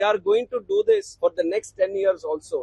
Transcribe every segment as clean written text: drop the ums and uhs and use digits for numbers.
We are going to do this for the next 10 years also.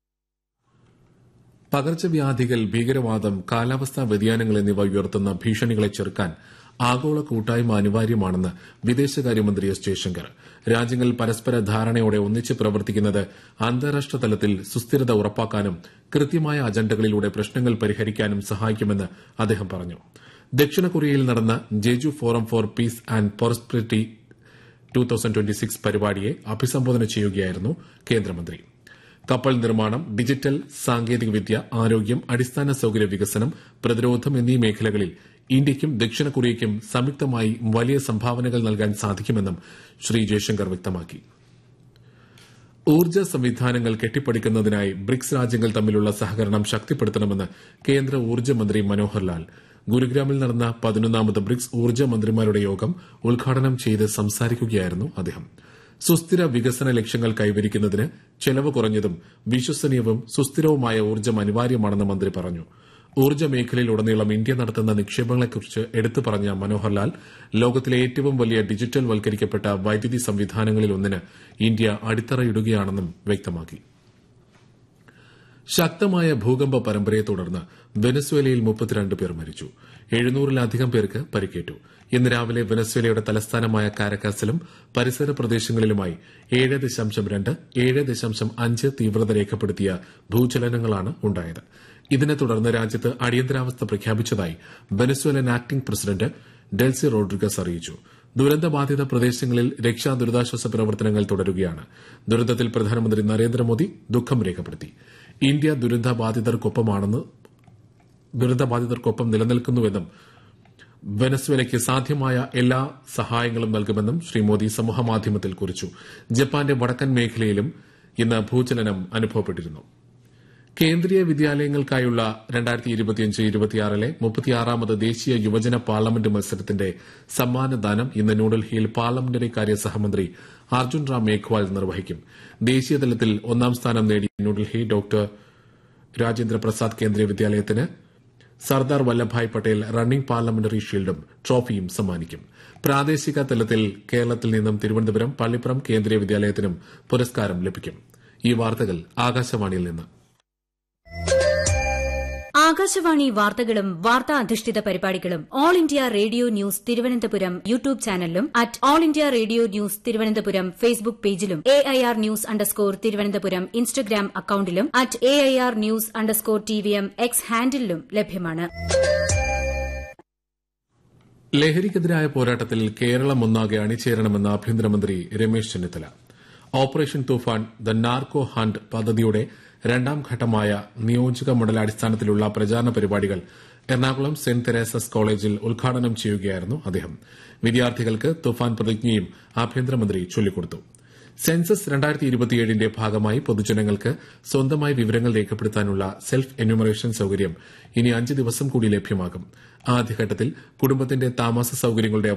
പകർച്ചവ്യാധികൾ, ഭീകരവാദം, കാലാവസ്ഥാ വ്യതിയാനങ്ങൾ എന്നിവ ഉയർത്തുന്ന ഭീഷണികളെ ചെറുക്കാൻ ആഗോള കൂട്ടായ്മ അനിവാര്യമാണെന്ന് വിദേശകാര്യമന്ത്രി എസ് ജയശങ്കർ. രാജ്യങ്ങൾ പരസ്പര ധാരണയോടെ ഒന്നിച്ച് പ്രവർത്തിക്കുന്നത് അന്താരാഷ്ട്ര തലത്തിൽ സുസ്ഥിരത ഉറപ്പാക്കാനും കൃത്യമായ അജണ്ടകളിലൂടെ പ്രശ്നങ്ങൾ പരിഹരിക്കാനും സഹായിക്കുമെന്ന് അദ്ദേഹം പറഞ്ഞു. ദക്ഷിണ കൊറിയയിൽ നടന്ന Jeju forum four piece and prosperity 2026 പരിപാടിയെ അഭിസംബോധന ചെയ്യുകയായിരുന്നു കേന്ദ്രമന്ത്രി. കപ്പൽ നിർമ്മാണം, ഡിജിറ്റൽ സാങ്കേതികവിദ്യ, ആരോഗ്യം, അടിസ്ഥാന സൌകര്യ വികസനം, പ്രതിരോധം എന്നീ മേഖലകളിൽ ഇന്ത്യയ്ക്കും ദക്ഷിണ കൊറിയയ്ക്കും സംയുക്തമായി വലിയ സംഭാവനകൾ നൽകാൻ സാധിക്കുമെന്നും ശ്രീ ജയശങ്കർ വ്യക്തമാക്കി. ഊർജ്ജ സംവിധാനങ്ങൾ കെട്ടിപ്പടുക്കുന്നതിനായി ബ്രിക്സ് രാജ്യങ്ങൾ തമ്മിലുള്ള സഹകരണം ശക്തിപ്പെടുത്തണമെന്ന് കേന്ദ്ര ഊർജ്ജ മന്ത്രി മനോഹർ ലാൽ. ഗുരുഗ്രാമിൽ നടന്ന 11ാമത് ബ്രിക്സ് ഊർജ്ജ മന്ത്രിമാരുടെ യോഗം ഉദ്ഘാടനം ചെയ്ത് സംസാരിക്കുകയായിരുന്നു അദ്ദേഹം. സുസ്ഥിര വികസന ലക്ഷ്യങ്ങൾ കൈവരിക്കുന്നതിന് ചെലവ് കുറഞ്ഞതും വിശ്വസനീയവും സുസ്ഥിരവുമായ ഊർജ്ജം അനിവാര്യമാണെന്ന് മന്ത്രി പറഞ്ഞു. ഊർജ്ജ മേഖലയിലുടനീളം ഇന്ത്യ നടത്തുന്ന നിക്ഷേപങ്ങളെക്കുറിച്ച് എടുത്തു പറഞ്ഞ മനോഹർ ലാൽ ലോകത്തിലെ ഏറ്റവും വലിയ ഡിജിറ്റൽ വൽക്കരിക്കപ്പെട്ട വൈദ്യുതി സംവിധാനങ്ങളിലൊന്നിന് ഇന്ത്യ അടിത്തറയിടുകയാണെന്നും വ്യക്തമാക്കി. ശക്തമായ ഭൂകമ്പ പരമ്പരയെ തുടർന്ന് വെനസ്വേലയിൽ 32 പേർ മരിച്ചു. 700-ലധികം പേർക്ക് പരിക്കേറ്റു. ഇന്ന് രാവിലെ വെനസ്വേലയുടെ തലസ്ഥാനമായ കാരക്കാസിലും പരിസര പ്രദേശങ്ങളിലുമായി 7.2, 7.5 തീവ്രത രേഖപ്പെടുത്തിയ ഭൂചലനങ്ങളാണ് ഉണ്ടായത്. ഇതിനെ തുടർന്ന് രാജ്യത്ത് അടിയന്തരാവസ്ഥ പ്രഖ്യാപിച്ചതായി Venezuelan acting president Delcy Rodriguez അറിയിച്ചു. ദുരന്തബാധിത പ്രദേശങ്ങളിൽ രക്ഷാ ദുരിതാശ്വാസ പ്രവർത്തനങ്ങൾ തുടരുകയാണ്. ദുരന്തത്തിൽ പ്രധാനമന്ത്രി നരേന്ദ്രമോദി ദുഃഖം രേഖപ്പെടുത്തി. ഇന്ത്യ ദുരന്തബാധിതർക്കൊപ്പം നിലനിൽക്കുന്നുവെന്നും വെനസ്വേലയ്ക്ക് സാധ്യമായ എല്ലാ സഹായങ്ങളും നൽകുമെന്നും ശ്രീ മോദി സമൂഹമാധ്യമത്തിൽ കുറിച്ചു. ജപ്പാന്റെ വടക്കൻ മേഖലയിലും ഇന്ന് ഭൂചലനം അനുഭവപ്പെട്ടിരുന്നു. കേന്ദ്രീയ വിദ്യാലയങ്ങൾക്കായുള്ള 2025-26 36ാമത് ദേശീയ യുവജന പാർലമെന്റ് മത്സരത്തിന്റെ സമ്മാനദാനം ഇന്ന് ന്യൂഡൽഹിയിൽ പാർലമെന്ററി കാര്യ സഹമന്ത്രി അർജുൻ റാം മേഘ്വാൾ നിർവഹിക്കും. ദേശീയതലത്തിൽ 1ാം സ്ഥാനം നേടി ന്യൂഡൽഹി ഡോക്ടർ രാജേന്ദ്ര പ്രസാദ് കേന്ദ്രീയ വിദ്യാലയത്തിന് സർദാർ വല്ലഭായ് പട്ടേൽ റണ്ണിംഗ് പാർലമെന്ററി ഷീൽഡും ട്രോഫിയും സമ്മാനിക്കും. പ്രാദേശിക തലത്തിൽ കേരളത്തിൽ നിന്നും തിരുവനന്തപുരം പള്ളിപ്പുറം കേന്ദ്രീയ വിദ്യാലയത്തിനും പുരസ്കാരം ലഭിക്കും. ഈ വാർത്തകൾ ആകാശവാണിയിൽ നിന്ന്. ആകാശവാണി വാർത്തകളും വാർത്താ അധിഷ്ഠിത പരിപാടികളും all India radio news Thiruvananthapuram YouTube ചാനലിലും at all India radio news Thiruvananthapuram Facebook പേജിലും AIR ന്യൂസ് _ ഇൻസ്റ്റഗ്രാം അക്കൌണ്ടിലും at AIR news _ TVM X ഹാൻഡിലും ലഭ്യമാണ്. ലഹരിക്കെതിരായ പോരാട്ടത്തിൽ കേരളം ഒന്നാകെ അണിചേരണമെന്ന് ആഭ്യന്തരമന്ത്രി Ramesh Chennithala. Operation Toofan the narco hunt പദ്ധതിയുടെ 2ാം ഘട്ടമായ നിയോജക മണ്ഡലാടിസ്ഥാനത്തിലുള്ള പ്രചാരണ പരിപാടികൾ എറണാകുളം സെന്റ് തെരേസസ് കോളേജിൽ ഉദ്ഘാടനം ചെയ്യുകയായിരുന്നു അദ്ദേഹം. വിദ്യാർത്ഥികൾക്ക് തുഫാൻ പ്രതിജ്ഞയും ആഭ്യന്തരമന്ത്രി ചൊല്ലിക്കൊടുത്തു. സെൻസസ് 2027ന്റെ ഭാഗമായി പൊതുജനങ്ങൾക്ക് സ്വന്തമായി വിവരങ്ങൾ രേഖപ്പെടുത്താനുള്ള സെൽഫ് എന്യൂമറേഷൻ സൌകര്യം ഇനി 5 ദിവസം കൂടി ലഭ്യമാകും. ആദ്യഘട്ടത്തിൽ കുടുംബത്തിന്റെ താമസ സൌകര്യങ്ങളുടെ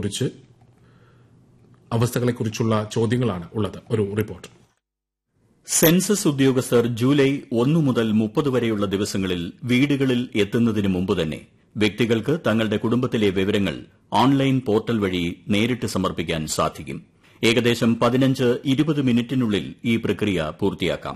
അവസ്ഥകളെക്കുറിച്ചുള്ള ചോദ്യങ്ങളാണ് ഉള്ളത്. ഒരു റിപ്പോർട്ട്. സെൻസസ് ഉദ്യോഗസ്ഥർ ജൂലൈ 1 മുതൽ 30 വരെയുള്ള ദിവസങ്ങളിൽ വീടുകളിൽ എത്തുന്നതിന് മുമ്പ് തന്നെ വ്യക്തികൾക്ക് തങ്ങളുടെ കുടുംബത്തിലെ വിവരങ്ങൾ ഓൺലൈൻ പോർട്ടൽ വഴി നേരിട്ട് സമർപ്പിക്കാൻ സാധിക്കും. ഏകദേശം 15-20 മിനിറ്റിനുള്ളിൽ ഈ പ്രക്രിയ പൂർത്തിയാക്കാം.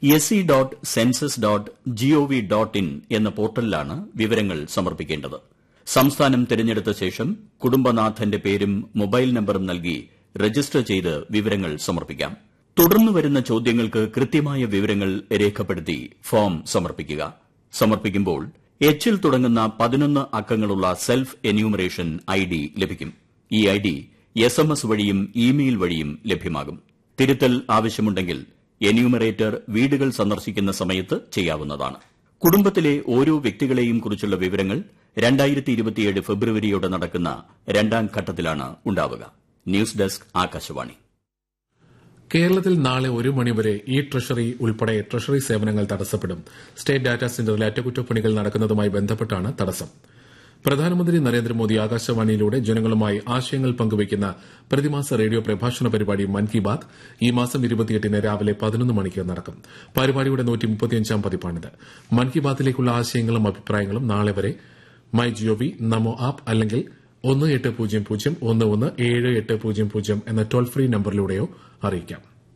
se.census.gov.in എന്ന പോർട്ടലിലാണ് വിവരങ്ങൾ സമർപ്പിക്കേണ്ടത്. സംസ്ഥാനം തിരഞ്ഞെടുത്ത ശേഷം കുടുംബനാഥന്റെ പേരും മൊബൈൽ നമ്പറും നൽകി രജിസ്റ്റർ ചെയ്ത് വിവരങ്ങൾ സമർപ്പിക്കാം. തുടർന്നു വരുന്ന ചോദ്യങ്ങൾക്ക് കൃത്യമായ വിവരങ്ങൾ രേഖപ്പെടുത്തി ഫോം സമർപ്പിക്കുക. സമർപ്പിക്കുമ്പോൾ H ൽ തുടങ്ങുന്ന 11 അക്കങ്ങളുള്ള സെൽഫ് എന്യൂമറേഷൻ ID ലഭിക്കും. ഈ ID SMS വഴിയും ഇമെയിൽ വഴിയും ലഭ്യമാകും. തിരുത്തൽ ആവശ്യമുണ്ടെങ്കിൽ എന്യൂമറേറ്റർ വീടുകൾ സന്ദർശിക്കുന്ന സമയത്ത് ചെയ്യാവുന്നതാണ്. കുടുംബത്തിലെ ഓരോ വ്യക്തികളെയും കുറിച്ചുള്ള വിവരങ്ങൾ 2027 ഫെബ്രുവരിയോടെ നടക്കുന്ന 2ാം ഘട്ടത്തിലാണ് ഉണ്ടാവുക. News desk Akashvani. കേരളത്തിൽ നാളെ 1 മണിവരെ ട്രഷറി ഉൾപ്പെടെ ട്രഷറി സേവനങ്ങൾ തടസ്സപ്പെടും. സ്റ്റേറ്റ് ഡാറ്റാ സെന്ററിൽ അറ്റകുറ്റപ്പണികൾ നടക്കുന്നതുമായി ബന്ധപ്പെട്ടാണ് തടസ്സം. പ്രധാനമന്ത്രി നരേന്ദ്രമോദി ആകാശവാണിയിലൂടെ ജനങ്ങളുമായി ആശയങ്ങൾ പങ്കുവയ്ക്കുന്ന പ്രതിമാസ റേഡിയോ പ്രഭാഷണ പരിപാടി മൻ കി ബാത് ഈ മാസം 28 രാവിലെ 11 മണിക്ക് നടക്കും. പരിപാടിയുടെ 135ാം പതിപ്പാണിത്. മൻ കി ബാത്തിലേക്കുള്ള ആശയങ്ങളും അഭിപ്രായങ്ങളും നാളെ വരെ മൈ ജിഒവി, നമോ ആപ്പ് അല്ലെങ്കിൽ 1800 11 7800 എന്ന ടോൾ ഫ്രീ നമ്പറിലൂടെയോ അറിയിക്കാം.